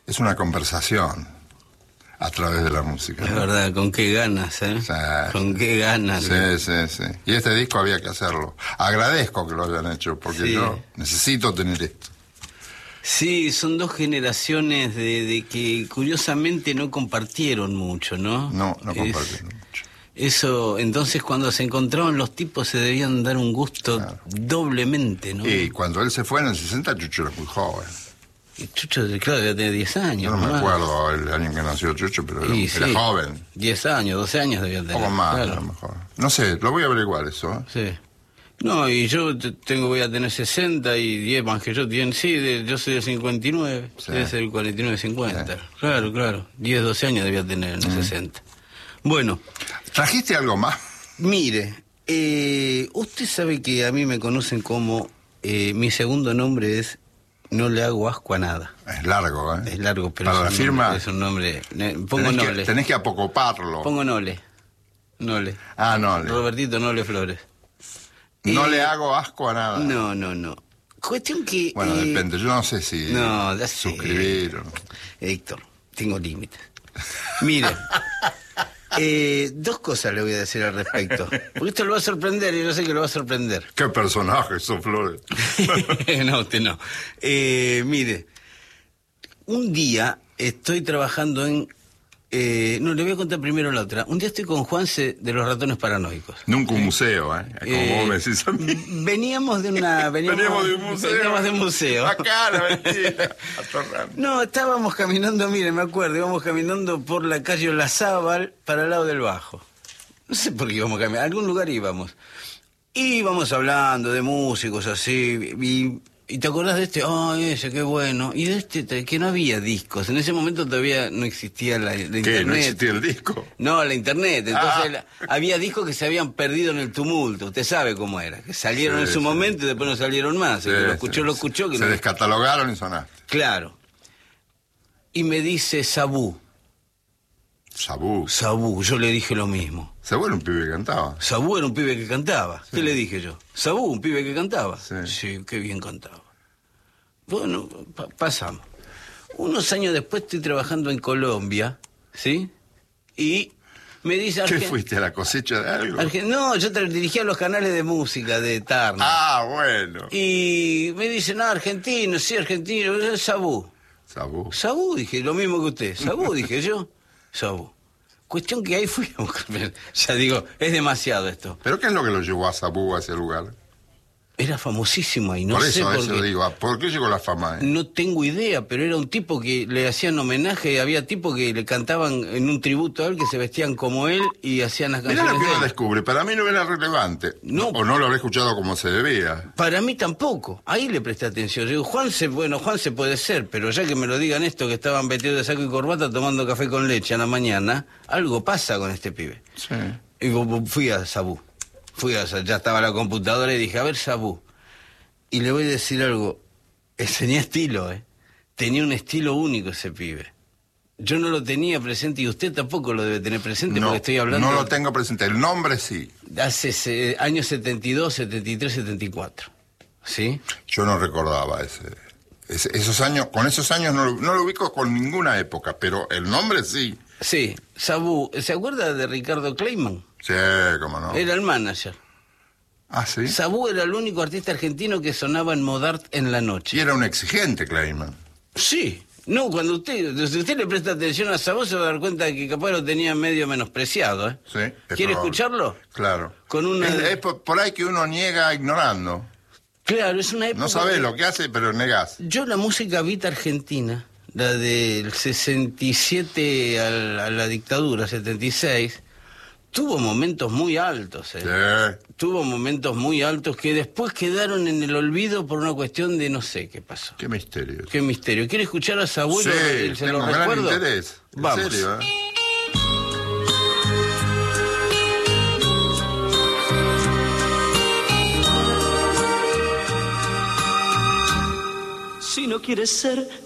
es una conversación a través de la música. Es ¿no? verdad, con qué ganas, ¿eh? Sí, con qué ganas. Sí. Y este disco había que hacerlo. Agradezco que lo hayan hecho, porque Sí. yo necesito tener esto. Sí, son dos generaciones de que curiosamente no compartieron mucho, ¿no? No compartieron mucho. Eso, entonces cuando se encontraban los tipos se debían dar un gusto doblemente, ¿no? Y cuando él se fue en el 60, Chucho era muy joven. Y Chucho, claro, ya tenía 10 años. Yo no me más. acuerdo el año que nació Chucho, pero era joven. 10 años, 12 años debía tener. Un poco más, claro. a lo mejor. No sé, lo voy a averiguar eso. Sí. No, y yo voy a tener 60 y 10 más que yo tienen, yo soy del 59, Sí. debe ser el 49-50. Sí. Claro, 10, 12 años debía tener en el 60. Bueno, ¿Trajiste algo más? mire, usted sabe que a mí me conocen como, mi segundo nombre es No le hago asco a nada. Es largo, ¿eh? Es largo, pero Para la firma es un nombre, pongo Nole. tenés que apocoparlo. Pongo Nole. Ah, Nole. Robertito Nole Flores. No le hago asco a nada. No. Cuestión que... Bueno, depende. Yo no sé si No, ya sé. suscribir o... Héctor, tengo límites. Mire, dos cosas le voy a decir al respecto. Porque esto lo va a sorprender y yo sé que lo va a sorprender. ¿Qué personaje son, Flores? No, usted no. Mire, un día estoy trabajando en... no, le voy a contar primero la otra. Un día estoy con Juanse de los Ratones Paranoicos. Nunca un museo, ¿eh? Como vos me decís a mí. Veníamos de un museo. Acá, la mentira. No, estábamos caminando, mire, me acuerdo, íbamos caminando por la calle Olazábal para el lado del Bajo. No sé por qué íbamos caminando, a algún lugar íbamos. Y íbamos hablando de músicos así, y te acordás de este, ese, qué bueno. Y de este, que no había discos. En ese momento todavía no existía la internet. ¿Qué? ¿No existía el disco? No, la internet. Entonces había discos que se habían perdido en el tumulto. Usted sabe cómo era. Que salieron en su momento y después no salieron más. El que lo escuchó. Que se no... descatalogaron y sonaste. Claro. Y me dice Sabú. Sabú, yo le dije lo mismo. Sabú era un pibe que cantaba. Sabú era un pibe que cantaba. Sí. ¿Qué le dije yo? Sabú, un pibe que cantaba. Sí, qué bien cantaba. Bueno, pasamos. Unos años después estoy trabajando en Colombia, ¿sí? Y me dice... ¿Qué fuiste a la cosecha de algo? No, yo dirigía los canales de música de Turner. Ah, bueno. Y me dice, no, argentino, Sabú. Sabú, dije, lo mismo que usted. Sabú, dije yo. Sabú. Cuestión que ahí fui a buscar. Ya digo, es demasiado esto. ¿Pero qué es lo que lo llevó a Sabú a ese lugar? Era famosísimo ahí, no sé por eso digo, ¿por qué llegó la fama? No tengo idea, pero era un tipo que le hacían homenaje, había tipos que le cantaban en un tributo a él, que se vestían como él y hacían las canciones. Mirá lo que uno descubre, para mí no era relevante. No. O no lo habré escuchado como se debía. Para mí tampoco, ahí le presté atención. Yo digo, Juanse puede ser, pero ya que me lo digan esto, que estaban vestidos de saco y corbata tomando café con leche a la mañana, algo pasa con este pibe. Sí. Y fui a Sabú. Ya estaba la computadora y dije, a ver, Sabú. Y le voy a decir algo, tenía estilo, tenía un estilo único ese pibe. Yo no lo tenía presente y usted tampoco lo debe tener presente porque estoy hablando... No lo tengo presente, el nombre sí. Hace años 72, 73, 74, ¿sí? Yo no recordaba esos años, con esos años no lo ubico con ninguna época, pero el nombre sí. Sí, Sabú, ¿se acuerda de Ricardo Kleiman? Sí, cómo no. Era el manager. ¿Ah, sí? Sabú era el único artista argentino que sonaba en Modart en la noche. Y era un exigente, Kleiman. Sí. No, si usted le presta atención a Sabú se va a dar cuenta de que capaz lo tenía medio menospreciado, Sí. ¿Quiere escucharlo? Claro. Con es por ahí que uno niega ignorando. Claro, es una época... No sabés lo que hace, pero negás. Yo la música beat argentina, la del 67 a la dictadura, 76... tuvo momentos muy altos, Sí. Tuvo momentos muy altos que después quedaron en el olvido por una cuestión de no sé qué pasó. Qué misterio. Qué misterio. ¿Quiere escuchar a Sabú? Sí, ¿Se lo tengo gran recuerdo? interés. En Vamos. serio, Si no quieres ser